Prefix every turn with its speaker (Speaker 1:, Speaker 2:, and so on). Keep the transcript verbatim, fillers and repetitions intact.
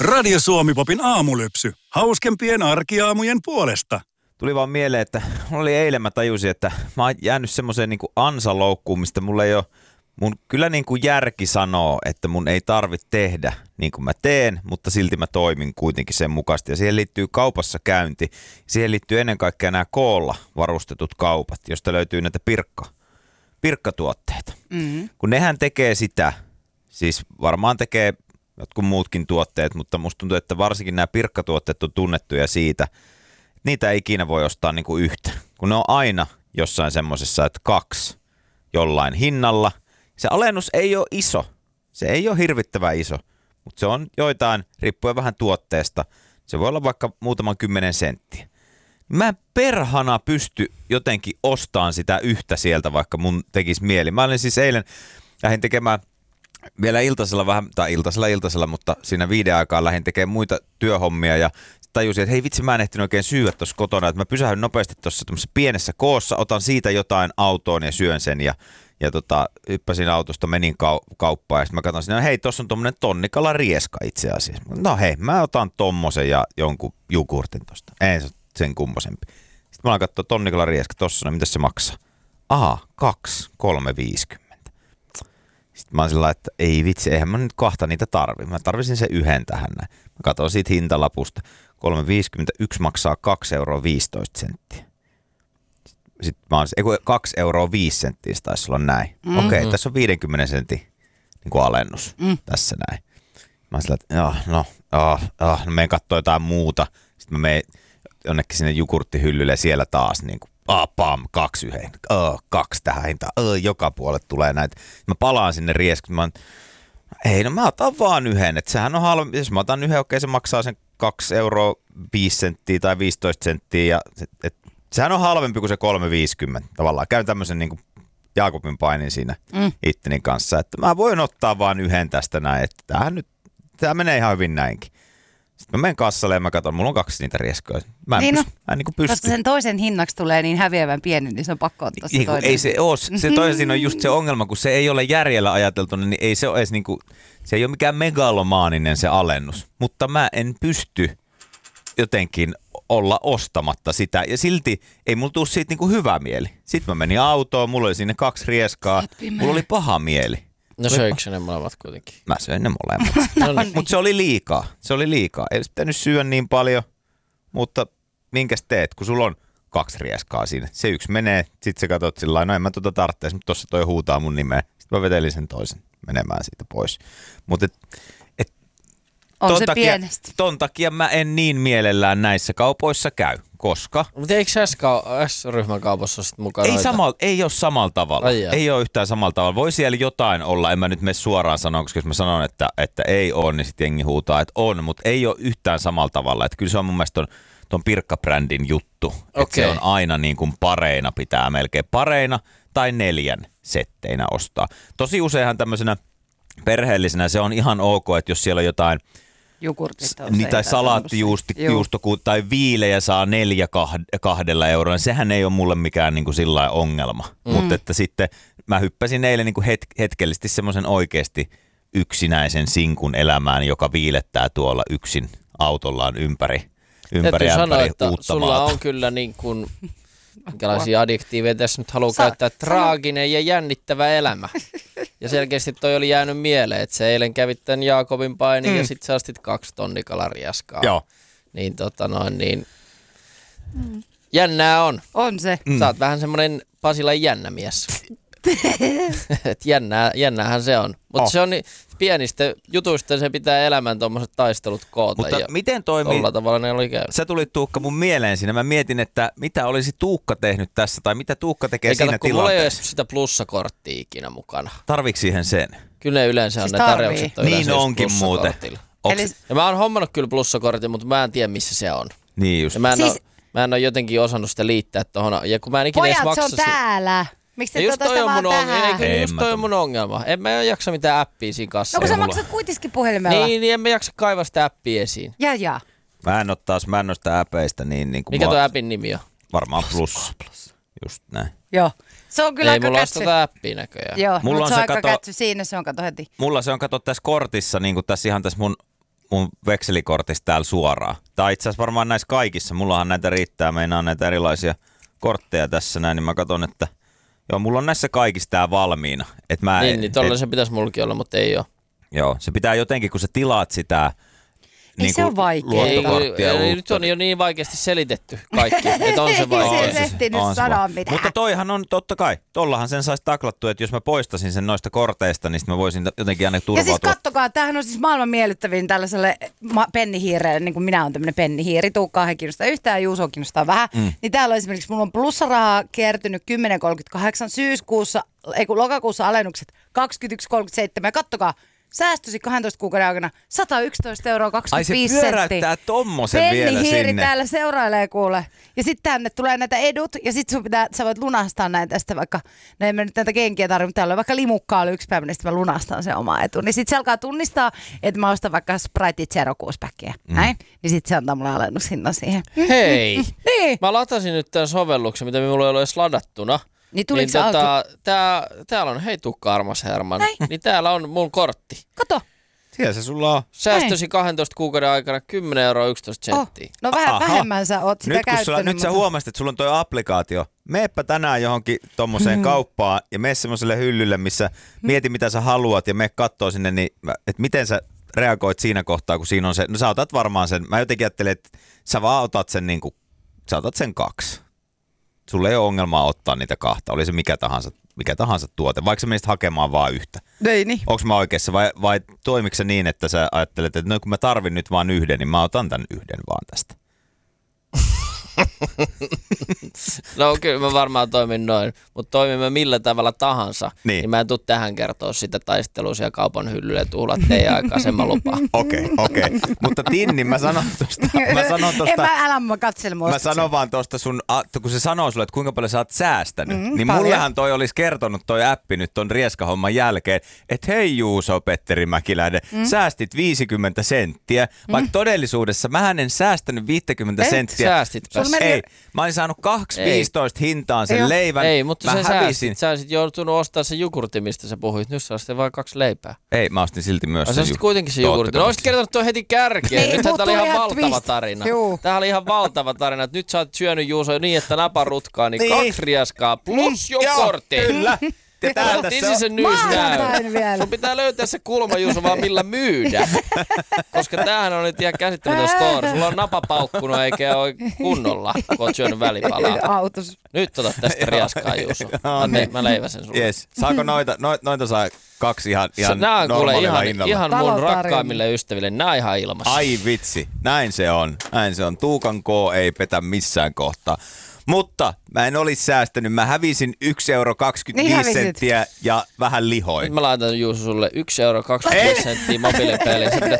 Speaker 1: Radio Suomi-popin aamulypsy. Hauskempien arkiaamujen puolesta.
Speaker 2: Tuli vaan mieleen, että mulla oli eilen, mä tajusin, että mä oon jäänyt semmoiseen niin kuin ansaloukkuun, mistä mulla ei ole, mun kyllä niin kuin järki sanoo, että mun ei tarvitse tehdä niin kuin mä teen, mutta silti mä toimin kuitenkin sen mukaisesti. Ja siihen liittyy kaupassa käynti. Siihen liittyy ennen kaikkea nämä koolla varustetut kaupat, josta löytyy näitä pirkka, pirkkatuotteita. Mm-hmm. Kun nehän tekee sitä, siis varmaan tekee jotkut muutkin tuotteet, mutta musta tuntuu, että varsinkin nämä pirkkatuotteet on tunnettuja siitä, niitä ei ikinä voi ostaa niin kuin yhtä, kun ne on aina jossain semmoisessa, että kaksi jollain hinnalla. Se alennus ei ole iso, se ei ole hirvittävän iso, mutta se on joitain, riippuen vähän tuotteesta, se voi olla vaikka muutaman kymmenen senttiä. Mä perhana pysty jotenkin ostamaan sitä yhtä sieltä, vaikka mun tekisi mieli. Mä olin siis eilen, lähdin tekemään vielä iltasella vähän, tai iltasella iltasella, mutta siinä viiden aikaan lähdin tekemään muita työhommia ja tajusin, että hei vitsi, mä en ehtinyt oikein syyä tuossa kotona, että mä pysähdyn nopeasti tuossa pienessä koossa, otan siitä jotain autoon ja syön sen ja, ja tota, hyppäsin autosta, menin kau- kauppaan ja sitten mä katson siinä, hei, tuossa on tommonen tonnikala rieska itse asiassa. No hei, mä otan tommosen ja jonkun jogurtin tosta, ei se sen kummosempi. Sitten mä alan katsoa tonnikala rieska tossa, no mitäs se maksaa? Aha, kaksi, kolme, viisikymmentä. Sitten mä oon sillä, että ei vitsi, eihän mä nyt kahta niitä tarvi. Mä tarvisin se yhden tähän näin. Mä katson siitä hintalapusta. kolme viisikymmentä, yksi maksaa kaksi euroa viisitoista senttiä. Sitten mä oon, ei kun kaksi euroa viisi senttiä taisi olla näin. Mm-hmm. Okei, okay, tässä on viidenkymmenen sentin niin kuin alennus mm. tässä näin. Mä oon sillä, että joo, no, joo, joo, no menen katsoa jotain muuta. Sitten mä menen jonnekin sinne jogurttihyllylle ja siellä taas niin kuin Ah, pam, kaksi yhden, oh, kaksi tähän hintaan, oh, joka puolelle tulee näitä. Mä palaan sinne rieskut, mä oon, ei no mä otan vaan yhden, että sehän on halvempi, jos mä otan yhden, okei se maksaa sen kaksi euroa viisi senttiä tai viisitoista senttiä, ja et, et, sehän on halvempi kuin se kolme viisikymmentä tavallaan. Käyn tämmöisen niin kuin Jaakobin painin siinä mm. itteni kanssa, että mä voin ottaa vaan yhden tästä näin, että tämähän nyt, tää menee ihan hyvin näinkin. Sitten mä menen kassalle ja mä katson, mulla on kaksi niitä rieskoja. Mä en,
Speaker 3: niin
Speaker 2: pysty,
Speaker 3: no,
Speaker 2: mä en niin pysty.
Speaker 3: Koska sen toisen hinnaksi tulee niin häviävän pieni, niin se on pakko ottaa se
Speaker 2: niin,
Speaker 3: toinen.
Speaker 2: Ei se ole. Se toinen siinä on just se ongelma, kun se ei ole järjellä ajateltu, niin ei se ole edes niin kuin, se ei ole mikään megalomaaninen se alennus. Mutta mä en pysty jotenkin olla ostamatta sitä. Ja silti ei mulla tule siitä niin kuin hyvä mieli. Sitten mä menin autoon, mulla oli sinne kaksi rieskaa. Mulla oli paha mieli.
Speaker 4: No söikö ne molemmat kuitenkin?
Speaker 2: Mä söin ne molemmat. no niin. Mutta se oli liikaa. Se oli liikaa. Ei olisi pitänyt syödä niin paljon, mutta minkäs teet, kun sulla on kaksi rieskaa siinä. Se yksi menee, sit sä katsot sillä lailla, no en mä tuota tarvitse, mutta tossa toi huutaa mun nimeä. Sitten mä vetelin sen toisen menemään siitä pois. Mutta et, et,
Speaker 3: on
Speaker 2: ton,
Speaker 3: se
Speaker 2: takia,
Speaker 3: pienesti.
Speaker 2: ton takia mä en niin mielellään näissä kaupoissa käy, koska...
Speaker 4: Mutta eikö S-ryhmän kaupassa ole sit mukana?
Speaker 2: Ei, samal, ei ole samalla tavalla.
Speaker 4: Ai
Speaker 2: ei ole yhtään samalla tavalla. Voi siellä jotain olla, en mä nyt mene suoraan sanoa, koska jos mä sanon, että, että ei ole, niin sitten jengi huutaa, että on, mutta ei ole yhtään samalla tavalla. Että kyllä se on mun mielestä ton, ton pirkkabrändin juttu. Okay. Että se on aina niin kuin pareina, pitää melkein pareina tai neljän setteinä ostaa. Tosi useinhan tämmöisenä perheellisenä se on ihan ok, että jos siellä on jotain niin, tai salaattijuusto tai viilejä saa neljä kahdella euroa, niin sehän ei ole mulle mikään niin kuin sillai ongelma. Mm. Mutta että sitten mä hyppäsin eilen niin kuin het- hetkellisesti semmoisen oikeasti yksinäisen sinkun elämään, joka viilettää tuolla yksin autollaan ympäri, ympäri
Speaker 4: sanoa,
Speaker 2: ämpäri
Speaker 4: että
Speaker 2: uutta
Speaker 4: sulla
Speaker 2: maata.
Speaker 4: on kyllä niin kuin, minkälaisia adjektiiveja tässä nyt haluaa käyttää, traaginen ja jännittävä elämä. Ja selkeästi toi oli jäänyt mieleen, että se eilen kävit tämän Jaakobin painin mm. ja sit sä ostit kaksi tonnikalariaskaa.
Speaker 2: Joo.
Speaker 4: Niin tota noin, niin mm. jännää on.
Speaker 3: On se.
Speaker 4: Mm. Sä oot vähän semmonen Pasilan jännä mies. Et jännää, jännäähän se on. Mutta oh. se on niin, pienistä jutuista se pitää elämän tommoset taistelut koota.
Speaker 2: Mutta
Speaker 4: ja
Speaker 2: miten toimii?
Speaker 4: Tolla tavalla ne oli käynyt.
Speaker 2: Sä tulit Tuukka mun mieleen siinä. Mä mietin, että mitä olisi Tuukka tehnyt tässä tai mitä Tuukka tekee
Speaker 4: ei
Speaker 2: siinä
Speaker 4: kato, kun
Speaker 2: tilanteessa.
Speaker 4: mulla ei ole sitä plussakorttia ikinä mukana.
Speaker 2: Tarviiko siihen sen?
Speaker 4: Kyllä ne yleensä on
Speaker 3: siis
Speaker 4: ne
Speaker 3: tarvii.
Speaker 4: tarjoukset on
Speaker 2: Niin onkin muuten.
Speaker 4: Eli... Ja mä oon hommannut kyllä plussakortin, mutta mä en tiedä missä se on.
Speaker 2: Niin just.
Speaker 4: Ja mä en,
Speaker 3: siis...
Speaker 4: ole, mä en ole jotenkin osannut sitä liittää tohon. Ja kun mä en ikinä
Speaker 3: Pojat,
Speaker 4: edes maksa...
Speaker 3: se on täällä. Miksi te tuota sitä vaan tähän?
Speaker 4: Ei, just toi on mun ongelma. En mä jaksa mitään appia siinä kassalla.
Speaker 3: No kun sä maksat kuitenkin puhelimella.
Speaker 4: Niin, niin en mä jaksa kaivaa sitä appia esiin.
Speaker 3: Ja ja.
Speaker 2: Mä en oo taas, mä en oo sitä äpeistä niin, niin kuin
Speaker 4: mikä
Speaker 2: mua...
Speaker 4: tuo appin nimi on?
Speaker 2: Varmaan plus. plus. Just näin.
Speaker 3: Joo. Se on kyllä
Speaker 4: ei
Speaker 3: aika
Speaker 4: mulla
Speaker 3: kätsy.
Speaker 4: Ei mulla ole sitä appia näköjään.
Speaker 3: Joo,
Speaker 2: mulla
Speaker 3: mutta
Speaker 2: on
Speaker 3: se on
Speaker 2: se
Speaker 3: aika
Speaker 2: kato...
Speaker 3: kätsy siinä, se on kato heti.
Speaker 2: Mulla se on kato tässä kortissa, niin kuin tässä ihan tässä mun mun vekselikortista täällä suoraan. Tai itse asiassa varmaan näissä kaikissa. Mullahan näitä riittää, meinaa näitä erilaisia kortteja tässä näin, niin mä katson, että joo, mulla on näissä kaikissa tää valmiina. Et mä,
Speaker 4: Niin, niin tolla
Speaker 2: et,
Speaker 4: se pitäisi mulki olla, mutta ei ole.
Speaker 2: Joo, se pitää jotenkin, kun sä tilaat sitä niin
Speaker 3: se on vaikea.
Speaker 2: luottokorttia.
Speaker 4: Ei, ei, nyt on jo niin vaikeasti selitetty kaikki, että on se vaikea.
Speaker 3: Ei se ehtinyt
Speaker 2: on se
Speaker 3: sanoa
Speaker 2: va-
Speaker 3: mitään.
Speaker 2: Mutta toihan on totta kai. Tollahan sen saisi taklattua, että jos mä poistasin sen noista korteista, niin sit mä voisin jotenkin aina
Speaker 3: Ja
Speaker 2: turvautua.
Speaker 3: siis kattokaa, tämähän on siis maailman miellyttävin tällaiselle ma- pennihiirelle, niin kuin minä olen tämmöinen pennihiiri, Tuukkaa he kiinnostaa yhtään, Juuso kiinnostaa vähän. Mm. Niin täällä on esimerkiksi, mulla on plussarahaa kertynyt kymmenen kolmekymmentäkahdeksan, syyskuussa, ei kun lokakuussa alennukset kaksikymmentäyksi kolmekymmentäseitsemän, ja kattokaa, säästösi kahdentoista kuukauden aikana sata yksitoista euroa kaksikymmentäviisi
Speaker 2: Ai se
Speaker 3: senttiä.
Speaker 2: pyöräyttää tommosen vielä
Speaker 3: Pennihiiri
Speaker 2: sinne.
Speaker 3: täällä seurailee kuule. Ja sitten tänne tulee näitä edut ja sitten sun pitää, sä voit lunastaa näitä tästä vaikka, no en mä nyt näitä kenkiä tarvitse, mutta täällä on vaikka limukkaa oli yksi päivä, niin sitten mä lunastan sen oma etu. Niin sitten se alkaa tunnistaa, että mä ostan vaikka Sprite Zero kuusi päkkiä, mm. näin. Niin sitten se antaa mulle alennushinnan siihen.
Speaker 4: Hei!
Speaker 3: Niin.
Speaker 4: Mä latasin nyt tämän sovelluksen, mitä minulla ei ole edes ladattuna.
Speaker 3: Niin tuliko
Speaker 4: niin
Speaker 3: se
Speaker 4: tota, tää, täällä on, hei Tukka armas Herman,
Speaker 3: Näin.
Speaker 4: niin täällä on mun kortti.
Speaker 3: Kato.
Speaker 2: Siellä se sulla on.
Speaker 4: Säästösi kahdentoista kuukauden aikana kymmenen euroa yksitoista senttiä.
Speaker 3: Oh. No vähän
Speaker 2: Aha.
Speaker 3: vähemmän sä oot sitä
Speaker 2: Nyt, kun
Speaker 3: käyttänyt.
Speaker 2: sulla, nyt sä
Speaker 3: mutta-
Speaker 2: huomasit, että sulla on toi applikaatio. Meepä tänään johonkin tommoseen kauppaan ja mene semmoiselle hyllylle, missä mieti mitä sä haluat ja me kattoo sinne, niin että miten sä reagoit siinä kohtaa, kun siinä on se. No sä otat varmaan sen. Mä jotenkin ajattelin, että sä vaan otat sen niin kuin, sä otat sen kaksi. Sulla ei ole ongelmaa ottaa niitä kahta, oli se mikä tahansa, mikä tahansa tuote, vaikka sä menisit hakemaan vaan yhtä.
Speaker 3: Ei niin.
Speaker 2: Onko mä oikeassa vai, vai toimiko se niin, että sä ajattelet, että no kun mä tarvin nyt vaan yhden, niin mä otan tän yhden vaan tästä.
Speaker 4: No kyllä mä varmaan toimin noin, mutta toimimme millä tavalla tahansa,
Speaker 2: Niin.
Speaker 4: niin, niin mä en tuu tähän kertoa sitä taistelua siellä kaupan hyllyllä ja tuhlat teidän aikaa, sen mä lupaan.
Speaker 2: Okei, okay, okei. Okay. Mutta Tinni, mä sanon tosta, mä sanon
Speaker 3: En
Speaker 2: tosta,
Speaker 3: mä, älä mä katsele mua.
Speaker 2: mä sanon vaan tosta sun, a- kun se sanoo sulle, että kuinka paljon sä oot säästänyt,
Speaker 3: Mm,
Speaker 2: niin
Speaker 3: paljon.
Speaker 2: mullehan toi olisi kertonut toi appi nyt ton rieskahomman jälkeen, että hei Juuso Petteri Mäkiläinen, mm. säästit viisikymmentä senttiä, vaikka todellisuudessa mähän en säästänyt viisikymmentä
Speaker 3: Et
Speaker 2: senttiä.
Speaker 4: säästitpä.
Speaker 3: Sulla meni-
Speaker 2: Ei, mä olin saanut kaksi
Speaker 4: Ei.
Speaker 2: viisitoista hintaan sen
Speaker 3: Ei oo.
Speaker 2: leivän.
Speaker 4: Ei, mutta
Speaker 2: mä
Speaker 4: sä
Speaker 2: hävisin.
Speaker 4: säästit, sä olisit joutunut ostaa se jogurtti, mistä sä puhuit, nyt sä ostit vain kaksi leipää.
Speaker 2: Ei, mä ostin silti myös
Speaker 4: Sä
Speaker 2: sen
Speaker 4: ostit
Speaker 2: ju-
Speaker 4: kuitenkin se jogurtti. No olisit kertonut tuon heti kärkeen.
Speaker 3: Niin,
Speaker 4: Nythän
Speaker 3: mut
Speaker 4: tää oli
Speaker 3: tuli
Speaker 4: ihan
Speaker 3: ihan
Speaker 4: valtava
Speaker 3: twist.
Speaker 4: tarina.
Speaker 3: Juu.
Speaker 4: Tää oli ihan valtava tarina, että nyt sä oot syönyt Juuso niin, että napa rutkaa, niin,
Speaker 2: Niin.
Speaker 4: kaksi riaskaa plus jogurtti.
Speaker 2: Joo, kyllä. Ja täältä
Speaker 4: This
Speaker 2: se on.
Speaker 4: is a news
Speaker 3: Maanantain
Speaker 4: now.
Speaker 3: vielä.
Speaker 4: Sun pitää löytää se kulma, Juuso, vaan millä myydä. Koska tämähän on nyt ihan käsittämätön story. Sulla on napa paukkunut eikä ole kunnolla, kun oot syönyt välipalaa.
Speaker 3: Autos.
Speaker 4: Nyt ota tästä riaskaa, Juuso. Mä, te, mä leiväsen sulle.
Speaker 2: Yes. Saako noita, noita, noita saa kaksi ihan, ihan
Speaker 4: Nämä on kuule
Speaker 2: normaalilla
Speaker 4: ihan,
Speaker 2: hinnalla?
Speaker 4: ihan mun
Speaker 3: Talotarina.
Speaker 4: rakkaimmille ystäville. Nämä on ihan ilmassa.
Speaker 2: Ai vitsi, näin se on. Näin se on. Tuukan K ei petä missään kohtaa. Mutta mä en olisi säästänyt. Mä hävisin yksi euro
Speaker 3: Niin
Speaker 2: kaksikymmentäviisi
Speaker 3: hävisit.
Speaker 2: senttiä ja vähän lihoin.
Speaker 4: Nyt mä laitan Juuso sulle yksi euro kaksikymmentä senttiä mobiilipeliin. Sä pidät